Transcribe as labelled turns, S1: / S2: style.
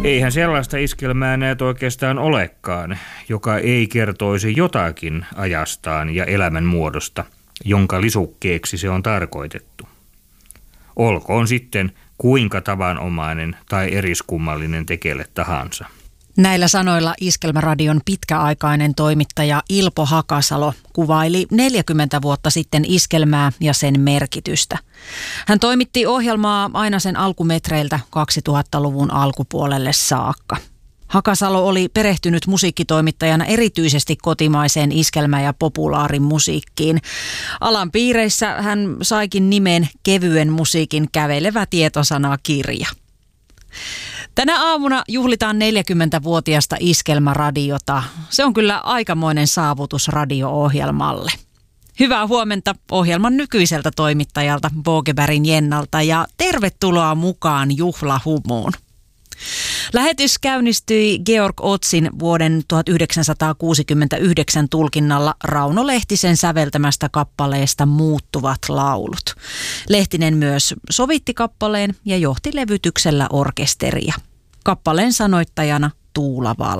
S1: Eihän sellaista iskelmää näet oikeastaan olekaan, joka ei kertoisi jotakin ajastaan ja elämän muodosta, jonka lisukkeeksi se on tarkoitettu. Olkoon sitten kuinka tavanomainen tai eriskummallinen tekele tahansa.
S2: Näillä sanoilla Iskelmäradion pitkäaikainen toimittaja Ilpo Hakasalo kuvaili 40 vuotta sitten iskelmää ja sen merkitystä. Hän toimitti ohjelmaa aina sen alkumetreiltä 2000-luvun alkupuolelle saakka. Hakasalo oli perehtynyt musiikkitoimittajana erityisesti kotimaiseen iskelmä- ja populaarimusiikkiin. Alan piireissä hän saikin nimen kevyen musiikin kävelevä tietosanakirja. Tänä aamuna juhlitaan 40-vuotiasta Iskelmäradiota. Se on kyllä aikamoinen saavutus radio-ohjelmalle. Hyvää huomenta ohjelman nykyiseltä toimittajalta Bogebergin Jennalta ja tervetuloa mukaan juhlahumuun. Lähetys käynnistyi Georg Otzin vuoden 1969 tulkinnalla Rauno Lehtisen säveltämästä kappaleesta Muuttuvat laulut. Lehtinen myös sovitti kappaleen ja johti levytyksellä orkesteria. Kappaleen sanoittajana Tuula Val.